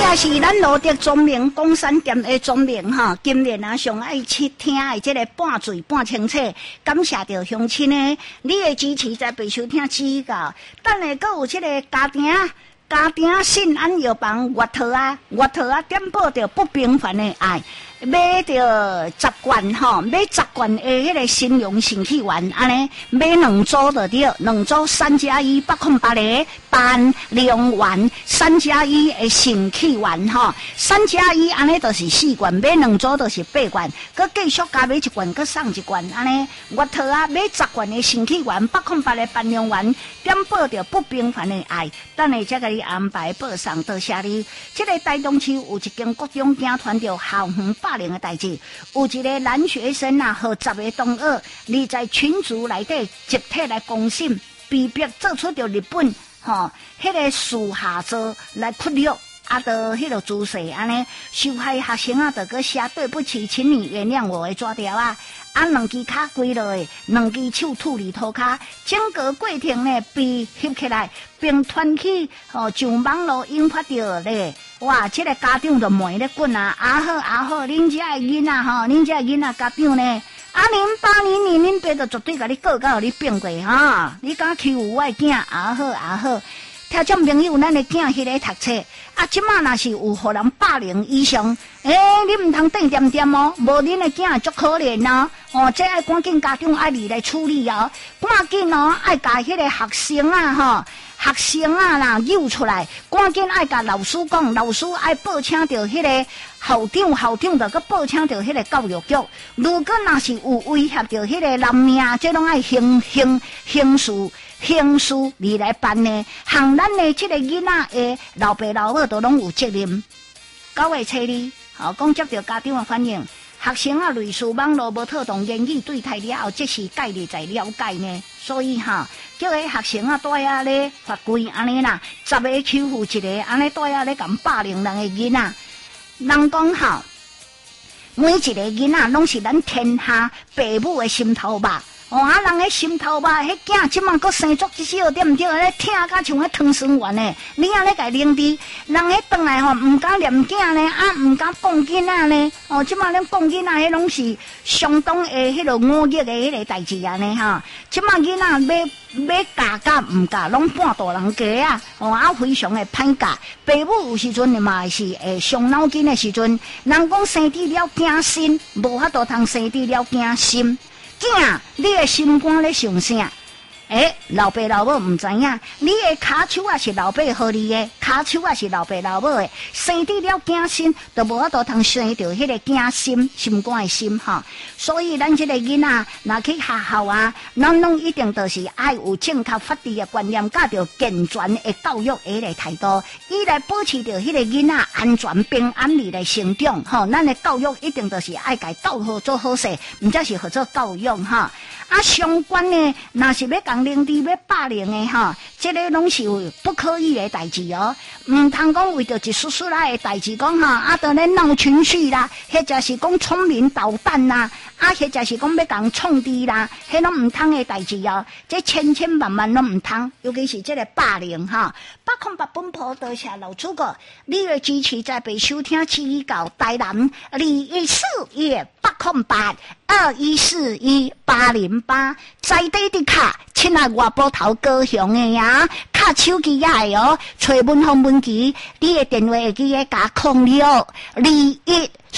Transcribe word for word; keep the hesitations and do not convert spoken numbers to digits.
也是咱罗德庄名公山店的庄名哈，今年啊上爱去听的这个半醉半清楚，感谢着乡亲的你的支持，才被收听指教。等下阁有这个家庭。家庭信安药房月桃啊，月桃啊，点播着不平凡的爱，买着十罐吼，买十罐的迄个新荣新气丸，安尼买两组就对，两组三加一八空八个半两丸，三加一的新气丸吼，三加一安尼就是四罐，买两组就是八罐，佮继续加买一罐，佮送一罐，安尼月桃啊，买十罐的新气丸，八空八个半两丸，点播着不平凡的爱，等下再甲安排报上，多谢你。这个台东区有一间国中警团着校园霸凌的代志，有一个男学生啊，和十个同学，你在群组内底集体来公审，被逼做出着日本吼，迄、那个树下座来屈辱。啊，着迄个姿势安尼，受害学生啊，着搁写对不起，请你原谅我的纸条啊，啊，两支骹跪落去，两支手吐里涂骹，整个过程呢被翕起来，并传起哦，上网络引发着咧，哇，这个家长就骂咧滚啊，啊好啊好，恁遮的囡仔吼，恁遮的囡仔家长呢，啊，恁爸恁娘恁爸就绝对甲你告到你变过哈，你敢欺负我的囝，啊好啊好。听众朋友，咱的囝迄个读册，啊，即马若是有互人霸凌以上，诶、欸，你毋通等点点哦，无恁的囝足可怜哦，哦，这爱赶紧家长爱你来处理哦，赶紧哦，爱甲迄个学生啊吼，学生啊啦揪出来，赶紧爱甲老师讲，老师爱报请着迄个校长，校长着搁报请着迄个教育局，如果若是有威胁着迄个人命，这拢爱刑刑刑事。刑事你来办呢，向咱的这个囡仔的老爸老母都拢有责任。九月初二，好讲接到家长的反映，学生啊类似网络无妥当言语对待了后，即是概率在了解呢。所以哈，叫个学生啊带啊咧罚跪安尼啦，十个欺负一个，安尼带啊咧咁霸凌人的囡仔。人讲哈，每一个囡仔拢是咱天下父母的心头肉。哦，啊，人迄心头吧，迄囝即马搁生足一少，对毋对？咧疼甲像迄汤圆丸呢，你啊咧家拎滴，人迄转来吼，毋敢念囝呢，啊，毋敢讲囡仔呢，哦，即马咱讲囡仔，迄拢是相当的迄落忤逆的迄个代志安尼哈。即马囡仔要要教甲毋教，拢半大人家啊，哦，啊，非常的歹教。父母有时阵嘛是会伤脑筋的时阵，人讲生滴了惊心，无法度通生滴了惊心。囝，你的心肝咧想啥？诶，老爸老母唔知影，你的骹手也是老爸互你的，骹手也是老爸老母的，生得了惊心，就无法度通生着迄个惊心心肝的心哈。所以咱这个囡仔，若去学校啊，咱拢一定就是爱有正确法治的观念，甲着健全的教育的个态度，伊来保持着迄个囡仔安全平安里来成长哈。咱的教育一定就是爱家教好做好势，毋则是合作教育哈。啊，相关的若是要讲领地要霸凌的哈，这个拢是有不可以的代志哦。唔通讲为着一丝丝啦的代志讲哈，啊，当咧闹情绪啦，或者是讲聪明捣蛋啦，啊，或者是讲要讲创治啦，迄拢唔通的代志哦。这千千万万拢唔通，尤其是这个霸凌哈。八空八本坡多谢老主角，你的支持在被收听指教台南二一四一八空八二一四一八零八，在地的卡，亲爱外埔头高雄的呀，卡手机也会哦，找文风文琪，你的电话会记个加空了二一。